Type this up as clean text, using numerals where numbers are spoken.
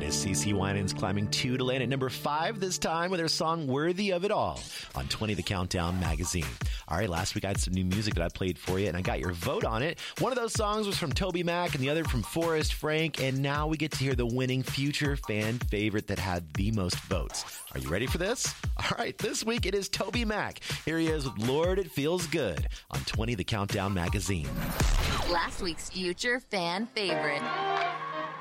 is CeCe Winans climbing 2 to land at number 5 this time with her song Worthy of It All on 20 The Countdown magazine. All right, last week I had some new music that I played for you, and I got your vote on it. One of those songs was from TobyMac and the other from Forrest Frank, and now we get to hear the winning future fan favorite that had the most votes. Are you ready for this? All right, this week it is TobyMac. Here he is with Lord, It Feels Good on 20 The Countdown magazine. Last week's future fan favorite.